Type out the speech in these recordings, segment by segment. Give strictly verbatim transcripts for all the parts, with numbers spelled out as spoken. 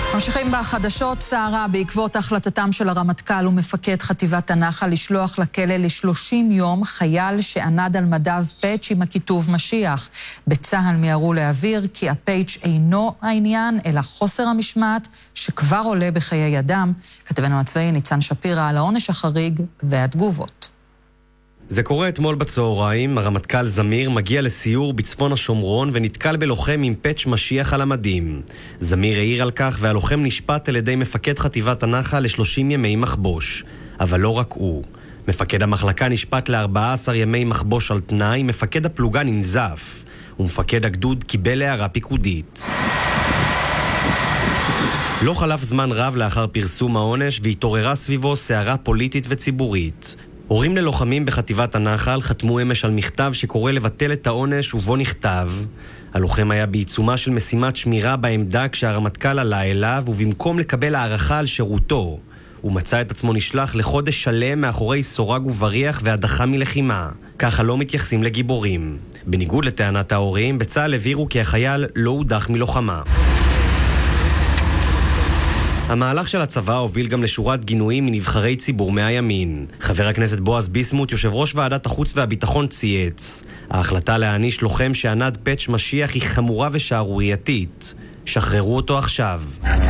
ממשיכים בחדשות. סערה בעקבות החלטתם של הרמטכ"ל ומפקד חטיבת הנחל לשלוח לכלא ל-שלושים יום חייל שענד על מדיו פאץ' עם הכיתוב משיח. בצה"ל מיהרו להעביר כי הפאץ' אינו העניין, אלא חוסר המשמעת שכבר עולה בחיי אדם. כתבנו הצבאי ניצן שפירא על העונש החריג והתגובות. זה קורה אתמול בצהריים. הרמטכ"ל זמיר מגיע לסיור בצפון השומרון ונתקל בלוחם עם פאץ' משיח על המדים. זמיר העיר על כך והלוחם נשפט על ידי מפקד חטיבת הנחל ל-שלושים ימי מחבוש. אבל לא רק הוא. מפקד המחלקה נשפט ל-ארבעה עשר ימי מחבוש על תנאי, מפקד הפלוגה ננזף, ומפקד הגדוד קיבל הערה פיקודית. לא חלף זמן רב לאחר פרסום העונש והתעוררה סביבו סערה פוליטית וציבורית. הורים ללוחמים בחטיבת הנחל חתמו אמש על מכתב שקורא לבטל את העונש, ובו נכתב: הלוחם היה בעיצומה של משימת שמירה בעמדה כשהרמטכ"ל עלה אליו, ובמקום לקבל הערכה על שירותו הוא מצא את עצמו נשלח לחודש שלם מאחורי סורג ובריח והדחה מלחימה. ככה לא מתייחסים לגיבורים. בניגוד לטענת ההורים, בצה"ל הבהירו כי החייל לא הודח מלוחמה. המהלך של הצבא הוביל גם לשורת גינויים מנבחרי ציבור מהימין. חבר הכנסת בועז ביסמוט, יושב ראש ועדת החוץ והביטחון, צייץ: ההחלטה להעניש לוחם שענד פאץ' משיח היא חמורה ושערורייתית. שחררו אותו עכשיו.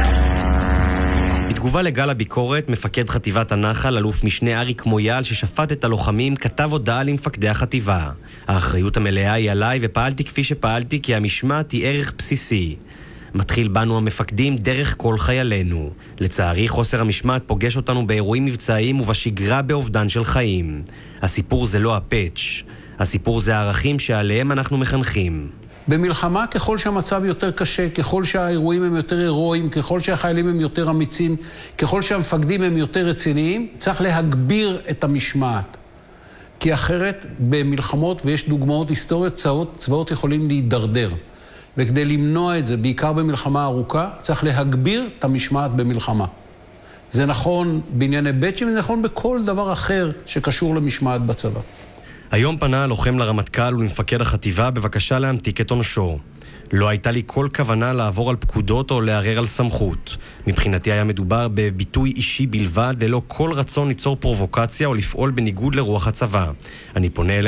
בתגובה לגל הביקורת, מפקד חטיבת הנחל, אלוף משנה אריק מויאל, ששפט את הלוחמים, כתב הודעה למפקדי החטיבה: האחריות המלאה היא עליי, ופעלתי כפי שפעלתי כי המשמעת היא ערך בסיסי. מתחיל בנו המפקדים דרך כל חיילינו. לצערי, חוסר המשמעת פוגש אותנו באירועים מבצעיים ובשגרה באובדן של חיים. הסיפור זה לא הפאץ', הסיפור זה הערכים שעליהם אנחנו מחנכים. במלחמה, ככל שהמצב יותר קשה, ככל שהאירועים הם יותר הירואיים, ככל שהחיילים הם יותר אמיצים, ככל שהמפקדים הם יותר רציניים, צריך להגביר את המשמעת. כי אחרת, במלחמות, ויש דוגמאות היסטוריות, צבאות, צבאות יכולים להידרדר. וכדי למנוע את זה, בעיקר במלחמה ארוכה, צריך להגביר את המשמעת במלחמה. זה נכון בענייני בצ'ים, זה נכון בכל דבר אחר שקשור למשמעת בצבא. היום פנה הלוחם לרמטכ"ל ולמפקד החטיבה בבקשה להמתיק את עונשו. לא הייתה לי כל כוונה לעבור על פקודות או לערער על סמכות. מבחינתי היה מדובר בביטוי אישי בלבד, ללא כל רצון ליצור פרובוקציה או לפעול בניגוד לרוח הצבא. אני פונה אליך